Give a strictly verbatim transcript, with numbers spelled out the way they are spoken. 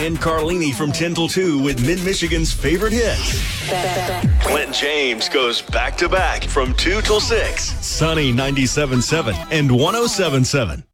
Dan Carlini from ten till two with Mid-Michigan's favorite hits. Clint James goes back-to-back from two till six. Sunny ninety-seven point seven and one oh seven point seven.